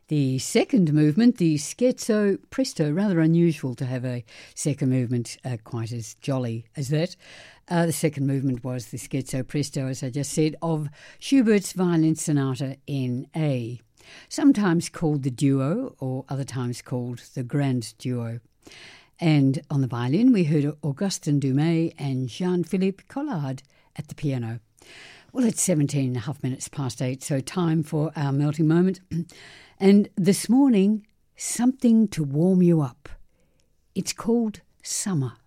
The second movement, the Scherzo Presto, rather unusual to have a second movement quite as jolly as that. The second movement was the Scherzo Presto, as I just said, of Schubert's Violin Sonata in A, sometimes called the Duo or other times called the Grand Duo. And on the violin we heard Augustin Dumay and Jean-Philippe Collard at the piano. Well, it's 17 and a half minutes past 8, so time for our melting moment. And this morning, something to warm you up. It's called Summer.